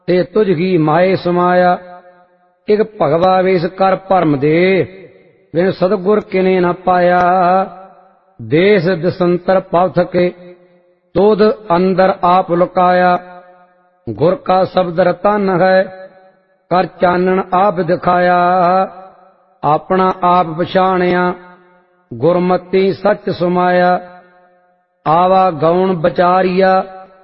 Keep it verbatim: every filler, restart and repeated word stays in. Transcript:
ते तुझ की माए समाया। एक भगवा वेश कर भरम दे, बिन सतगुर किने न पाया। देश दिसंतर पव थके, तोद अंदर आप लुकाया। गुर का शब्द रतन है, कर चानन आप दिखाया। अपना आप पछाणिया, गुरमति सच समाया। आवा गौण बचारिया,